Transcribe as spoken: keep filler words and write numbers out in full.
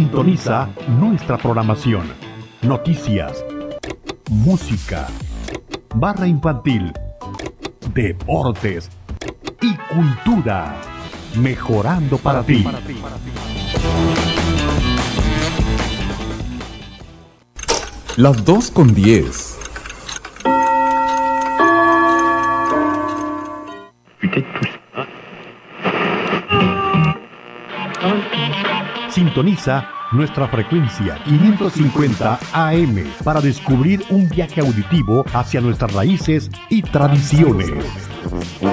Sintoniza nuestra programación. Noticias, música, barra infantil, deportes y cultura. Mejorando para ti. Las dos con diez. Sintoniza nuestra frecuencia quinientos cincuenta A M para descubrir un viaje auditivo hacia nuestras raíces y tradiciones.